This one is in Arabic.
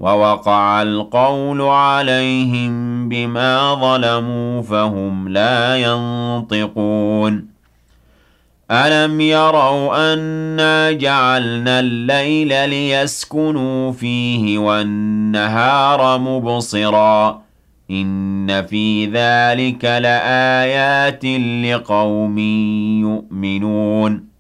وَوَقَعَ الْقَوْلُ عَلَيْهِم بِمَا ظَلَمُوا فَهُمْ لَا يَنطِقُونَ أَلَمْ يَرَوْا أَنَّا جَعَلْنَا اللَّيْلَ لِيَسْكُنُوا فِيهِ وَالنَّهَارَ مُبْصِرًا إِنَّ فِي ذَلِكَ لَآيَاتٍ لِقَوْمٍ يُؤْمِنُونَ